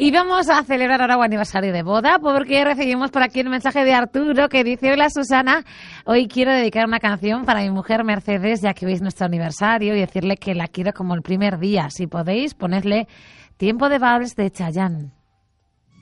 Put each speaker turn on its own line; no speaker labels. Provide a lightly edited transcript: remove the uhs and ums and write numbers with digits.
Y vamos a celebrar ahora un aniversario de boda porque recibimos por aquí un mensaje de Arturo que dice: hola Susana, hoy quiero dedicar una canción para mi mujer Mercedes, ya que hoy es nuestro aniversario, y decirle que la quiero como el primer día. Si podéis, ponedle Tiempo de Vals de Chayanne.